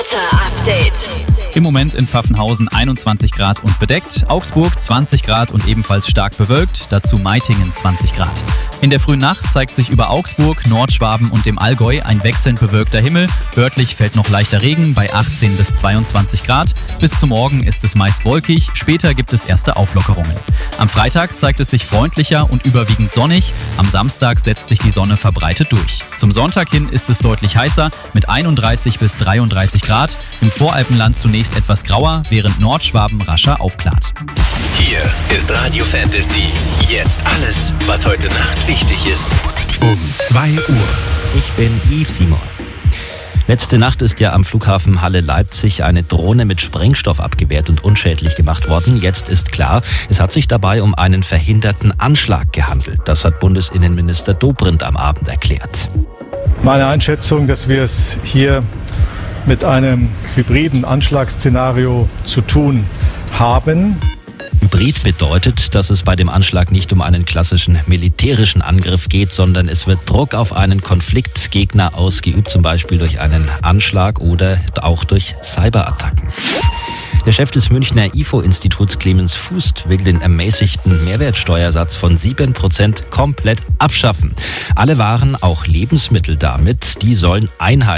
Wetter Update. Im Moment in Pfaffenhausen 21 Grad und bedeckt, Augsburg 20 Grad und ebenfalls stark bewölkt, dazu Meitingen 20 Grad. In der frühen Nacht zeigt sich über Augsburg, Nordschwaben und dem Allgäu ein wechselnd bewölkter Himmel. Örtlich fällt noch leichter Regen bei 18 bis 22 Grad. Bis zum Morgen ist es meist wolkig, später gibt es erste Auflockerungen. Am Freitag zeigt es sich freundlicher und überwiegend sonnig. Am Samstag setzt sich die Sonne verbreitet durch. Zum Sonntag hin ist es deutlich heißer mit 31 bis 33 Grad. Im Voralpenland zunächst etwas grauer, während Nordschwaben rascher aufklart. Hier ist Radio Fantasy. Jetzt alles, was heute Nacht wichtig ist. Um 2 Uhr. Ich bin Yves Simon. Letzte Nacht ist ja am Flughafen Halle-Leipzig eine Drohne mit Sprengstoff abgewehrt und unschädlich gemacht worden. Jetzt ist klar, es hat sich dabei um einen verhinderten Anschlag gehandelt. Das hat Bundesinnenminister Dobrindt am Abend erklärt. Meine Einschätzung, dass wir es hier mit einem hybriden Anschlagsszenario zu tun haben. Hybrid bedeutet, dass es bei dem Anschlag nicht um einen klassischen militärischen Angriff geht, sondern es wird Druck auf einen Konfliktgegner ausgeübt, zum Beispiel durch einen Anschlag oder auch durch Cyberattacken. Der Chef des Münchner IFO-Instituts Clemens Fußt will den ermäßigten Mehrwertsteuersatz von 7% komplett abschaffen. Alle Waren, auch Lebensmittel damit, die sollen einheitlich